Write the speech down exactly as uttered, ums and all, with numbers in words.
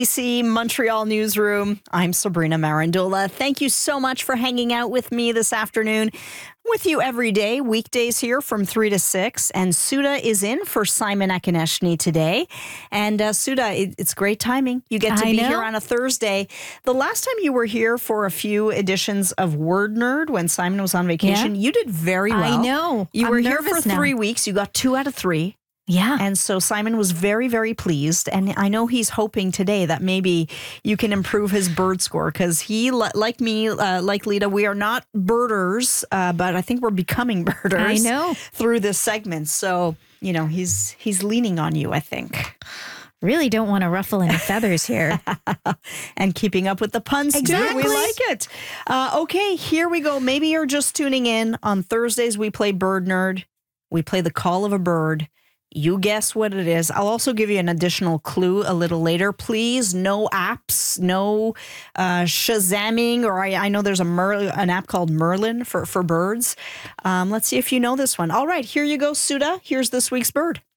C Montreal Newsroom. I'm Sabrina Marandola. Thank you so much for hanging out with me this afternoon. With you every day, weekdays here from three to six. And Suda is in for Simon Akoneshny today. And uh, Suda, it, it's great timing. You get to I be know. here on a Thursday. The last time you were here for a few editions of Word Nerd when Simon was on vacation, Yeah. you did very well. I know. You I'm were here for nervous now. three weeks. You got two out of three. Yeah. And so Simon was very, very pleased. And I know he's hoping today that maybe you can improve his bird score because he, li- like me, uh, like Lita, we are not birders, uh, but I think we're becoming birders I know. through this segment. So, you know, he's he's leaning on you, I think. Really don't want to ruffle any feathers here. And keeping up with the puns, too. Exactly. We like it. Uh, okay, here we go. Maybe you're just tuning in. On Thursdays, we play Bird Nerd. We play the call of a bird. You guess what it is. I'll also give you an additional clue a little later. Please, no apps, no uh, Shazamming, or I, I know there's a Mer- an app called Merlin for, for birds. Um, let's see if you know this one. All right, here you go, Suda. Here's this week's bird.